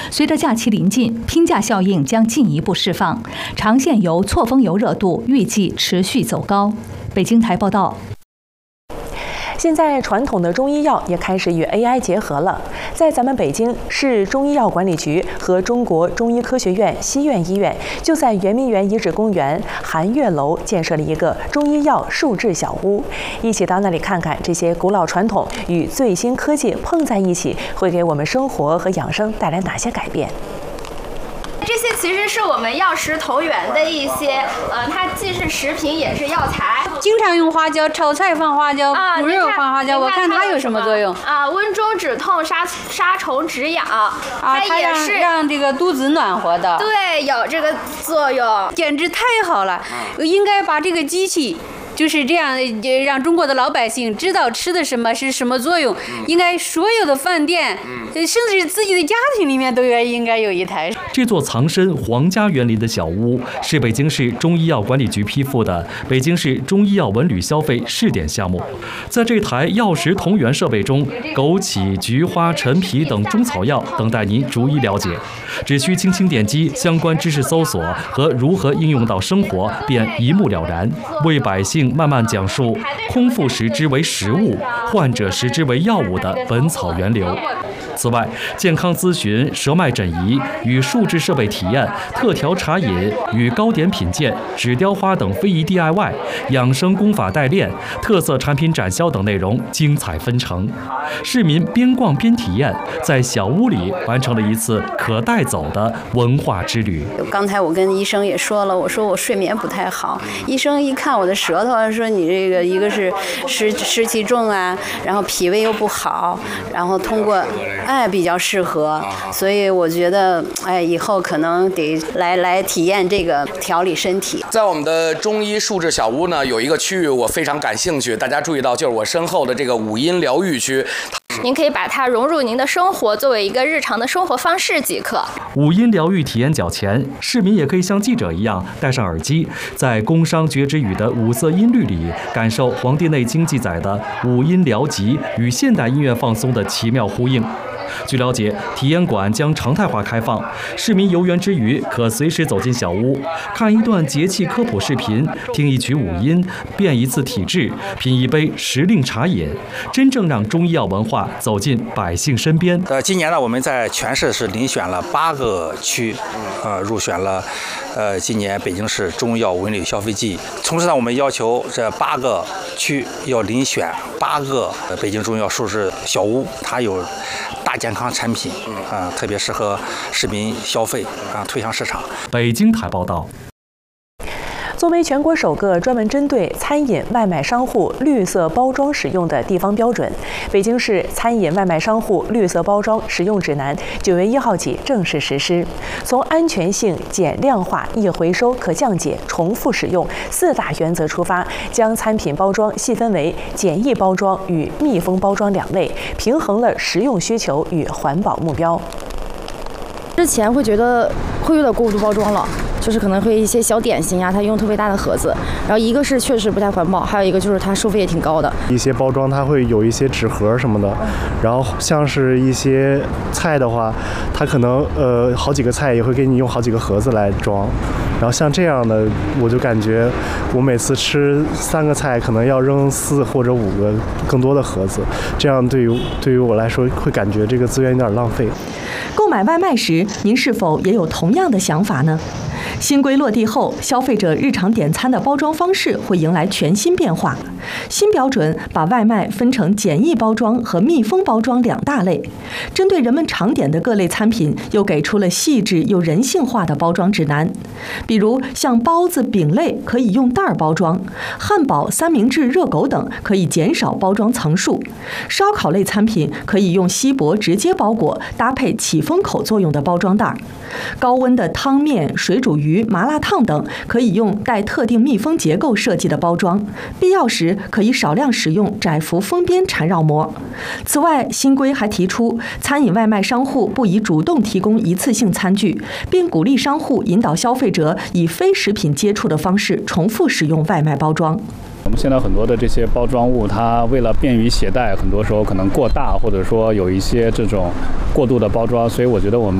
随着假期临近，拼价效应将进一步释放，长线油、错峰油热度预计持续走高。北京台报道。 现在传统的中医药也开始与 AI 结合了。在咱们北京市中医药管理局和中国中医科学院西苑医院，就在圆明园遗址公园韩悦楼建设了一个中医药数字小屋。一起到那里看看这些古老传统与最新科技碰在一起，会给我们生活和养生带来哪些改变？ 这些其实是我们药食同源的一些，它既是食品也是药材。 经常用花椒，炒菜放花椒，煮肉放花椒，我看它有什么作用？ 温中止痛、杀虫止痒。它也是让这个肚子暖和的。 对，有这个作用， 简直太好了！应该把这个机器。就是这样，让中国的老百姓知道吃的什么是什么作用。应该所有的饭店，甚至是自己的家庭里面都应该有一台。 这座藏身皇家园林的小屋，是北京市中医药管理局批复的北京市中医药文旅消费试点项目。在这台药食同源设备中，枸杞、菊花、陈皮等中草药等待您逐一了解，只需轻轻点击相关知识搜索和如何应用到生活，便一目了然，为百姓慢慢讲述空腹食之为食物，患者食之为药物的本草源流。此外，健康咨询、舌脉诊仪与数字设备体验、特调茶饮与糕点品鉴、纸雕花等非遗 DIY、养生功法代练、特色产品展销等内容精彩纷呈。市民边逛边体验，在小屋里完成了一次可带走的文化之旅。 刚才我跟医生也说了，我说我睡眠不太好，医生一看我的舌头，说你这个一个是湿气重啊，然后脾胃又不好，然后通过比较适合，所以我觉得以后可能得来体验这个调理身体。 在我们的中医数字小屋呢，有一个区域我非常感兴趣，大家注意到就是我身后的这个五音疗愈区。 您可以把它融入您的生活，作为一个日常的生活方式即可。 五音疗愈体验较前，市民也可以像记者一样戴上耳机，在宫商角徵羽的五色音律里，感受《黄帝内经》记载的五音疗疾与现代音乐放松的奇妙呼应。据了解，体验馆将常态化开放，市民游园之余可随时走进小屋，看一段节气科普视频，听一曲五音，辨一次体质，品一杯时令茶饮，真正让中医药文化走进百姓身边。 今年呢，我们在全市是遴选了8个区，入选了今年北京市中医药文旅消费季。同时呢，我们要求这8个区要遴选8个北京中医药数字小屋，它有大健康产品特别适合市民消费推向市场。 北京台报道。 作为全国首个专门针对餐饮外卖商户绿色包装使用的地方标准，北京市餐饮外卖商户绿色包装使用指南9月1号起正式实施。从安全性、减量化、易回收、可降解、重复使用4大原则出发，将餐品包装细分为简易包装与密封包装2类，平衡了实用需求与环保目标。 之前会觉得会有点过度包装了，就是可能会一些小点心呀，它用特别大的盒子，然后一个是确实不太环保，还有一个就是它收费也挺高的。 一些包装它会有一些纸盒什么的，然后像是一些菜的话，它可能好几个菜也会给你用好几个盒子来装，然后像这样的我就感觉我每次吃3个菜可能要扔4或者5个更多的盒子，这样对于我来说会感觉这个资源有点浪费。 购买外卖时，您是否也有同样的想法呢？新规落地后，消费者日常点餐的包装方式会迎来全新变化。新标准把外卖分成简易包装和密封包装2大类，针对人们常点的各类餐品，又给出了细致又人性化的包装指南。比如像包子、饼类可以用袋包装，汉堡、三明治、热狗等可以减少包装层数，烧烤类餐品可以用锡箔直接包裹，搭配起封口作用的包装袋。高温的汤面、水煮鱼、麻辣烫等可以用带特定密封结构设计的包装，必要时可以少量使用窄幅封边缠绕膜。此外，新规还提出，餐饮外卖商户不宜主动提供一次性餐具，并鼓励商户引导消费者以非食品接触的方式重复使用外卖包装。 我们现在很多的这些包装物，它为了便于携带，很多时候可能过大，或者说有一些这种过度的包装，所以我觉得我们